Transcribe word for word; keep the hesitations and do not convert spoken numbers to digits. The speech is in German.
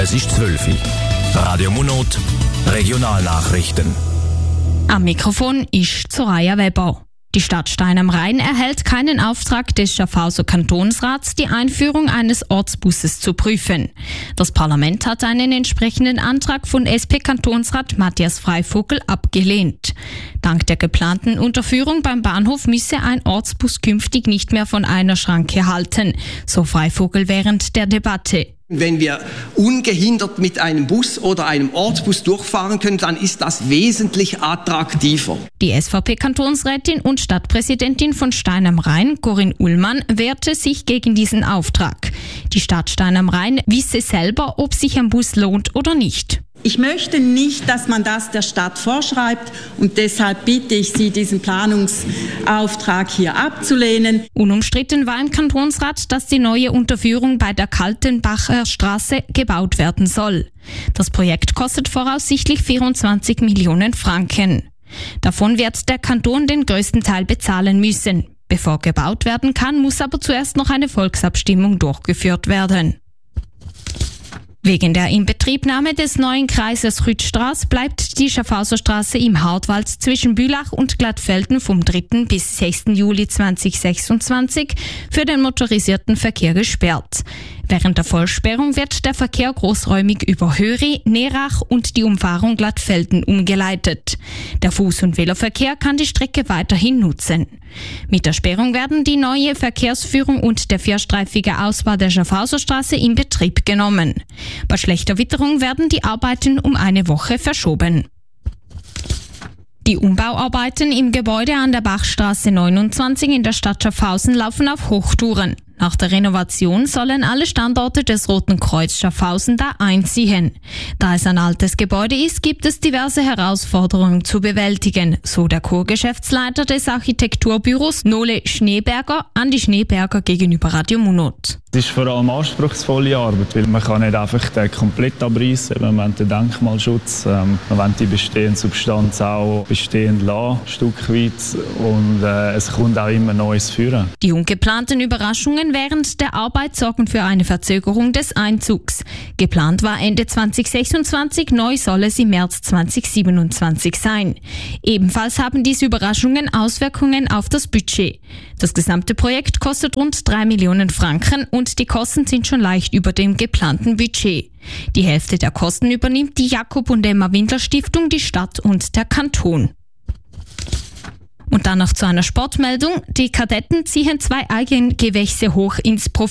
Es ist zwölf Uhr. Radio Munot, Regionalnachrichten. Am Mikrofon ist Soraya Weber. Die Stadt Stein am Rhein erhält keinen Auftrag des Schaffhauser Kantonsrats, die Einführung eines Ortsbusses zu prüfen. Das Parlament hat einen entsprechenden Antrag von S P-Kantonsrat Matthias Freivogel abgelehnt. Dank der geplanten Unterführung beim Bahnhof müsse ein Ortsbus künftig nicht mehr von einer Schranke halten, so Freivogel während der Debatte. Wenn wir ungehindert mit einem Bus oder einem Ortsbus durchfahren können, dann ist das wesentlich attraktiver. Die S V P-Kantonsrätin und Stadtpräsidentin von Stein am Rhein, Corinne Ullmann, wehrte sich gegen diesen Auftrag. Die Stadt Stein am Rhein wisse selber, ob sich ein Bus lohnt oder nicht. Ich möchte nicht, dass man das der Stadt vorschreibt, und deshalb bitte ich Sie, diesen Planungsauftrag hier abzulehnen. Unumstritten war im Kantonsrat, dass die neue Unterführung bei der Kaltenbacher Straße gebaut werden soll. Das Projekt kostet voraussichtlich vierundzwanzig Millionen Franken. Davon wird der Kanton den größten Teil bezahlen müssen. Bevor gebaut werden kann, muss aber zuerst noch eine Volksabstimmung durchgeführt werden. Wegen der Inbetriebnahme des neuen Kreises Rüttstraß bleibt die Schaffhauser Straße im Hartwald zwischen Bülach und Glattfelden vom dritten bis sechsten Juli zweitausendsechsundzwanzig für den motorisierten Verkehr gesperrt. Während der Vollsperrung wird der Verkehr großräumig über Höri, Nerach und die Umfahrung Glattfelden umgeleitet. Der Fuß- und Veloverkehr kann die Strecke weiterhin nutzen. Mit der Sperrung werden die neue Verkehrsführung und der vierstreifige Ausbau der Schaffhauser Straße in Betrieb genommen. Bei schlechter Witterung werden die Arbeiten um eine Woche verschoben. Die Umbauarbeiten im Gebäude an der Bachstraße neunundzwanzig in der Stadt Schaffhausen laufen auf Hochtouren. Nach der Renovation sollen alle Standorte des Roten Kreuz Schaffhausen da einziehen. Da es ein altes Gebäude ist, gibt es diverse Herausforderungen zu bewältigen, so der Co-Geschäftsleiter des Architekturbüros Nole Schneeberger an die Schneeberger gegenüber Radio Munot. Es ist vor allem anspruchsvolle Arbeit, weil man kann nicht einfach den komplett abreißen. Wir wollen den Denkmalschutz, ähm, wir wollen die bestehende Substanz auch bestehen lassen, ein Stück weit, und äh, es kommt auch immer Neues führen. Die ungeplanten Überraschungen während der Arbeit sorgen für eine Verzögerung des Einzugs. Geplant war Ende zweitausendsechsundzwanzig, neu soll es im März zweitausendsiebenundzwanzig sein. Ebenfalls haben diese Überraschungen Auswirkungen auf das Budget. Das gesamte Projekt kostet rund drei Millionen Franken und die Kosten sind schon leicht über dem geplanten Budget. Die Hälfte der Kosten übernimmt die Jakob und Emma Windler Stiftung, die Stadt und der Kanton. Und dann noch zu einer Sportmeldung. Die Kadetten ziehen zwei Eigengewächse hoch ins Profil.